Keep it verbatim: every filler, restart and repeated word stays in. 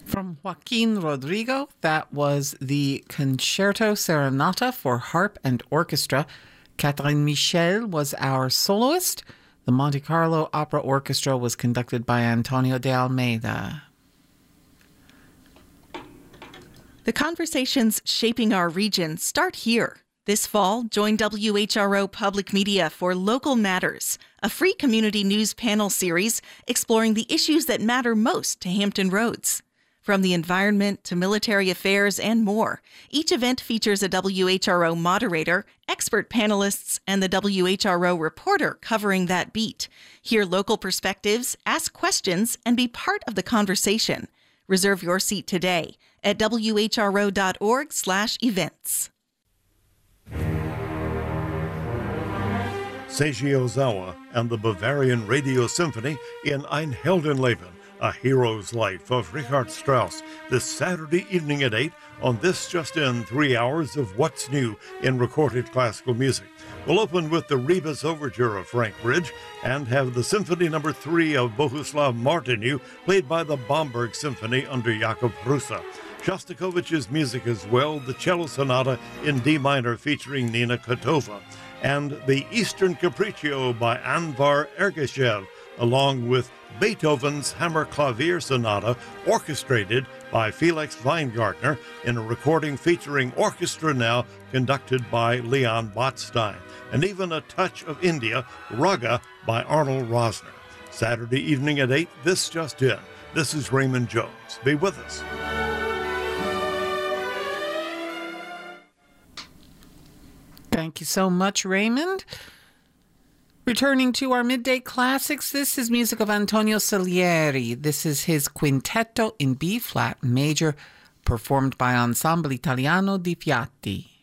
From Joaquin Rodrigo, that was the Concerto Serenata for Harp and Orchestra. Catherine Michel was our soloist. The Monte Carlo Opera Orchestra was conducted by Antonio de Almeida. The conversations shaping our region start here. This fall, join W H R O Public Media for Local Matters, a free community news panel series exploring the issues that matter most to Hampton Roads. From the environment to military affairs and more, each event features a W H R O moderator, expert panelists, and the W H R O reporter covering that beat. Hear local perspectives, ask questions, and be part of the conversation. Reserve your seat today at W H R O dot org slash events. Seiji Ozawa and the Bavarian Radio Symphony in Ein Heldenleben, A Hero's Life of Richard Strauss, this Saturday evening at eight on This Just In, three hours of what's new in recorded classical music. We'll open with the Rebus Overture of Frank Bridge and have the Symphony Number three of Bohuslav Martinu played by the Bamberg Symphony under Jakub Hrusa. Shostakovich's music as well, the Cello Sonata in D minor featuring Nina Kotova, and the Eastern Capriccio by Anvar Ergashev, along with Beethoven's Hammer Clavier Sonata, orchestrated by Felix Weingartner in a recording featuring orchestra now conducted by Leon Botstein, and even a touch of India, Raga by Arnold Rosner. Saturday evening at eight, This Just In. This is Raymond Jones. Be with us. Thank you so much, Raymond. Returning to our midday classics, this is music of Antonio Salieri. This is his Quintetto in B-flat major, performed by Ensemble Italiano di Fiati.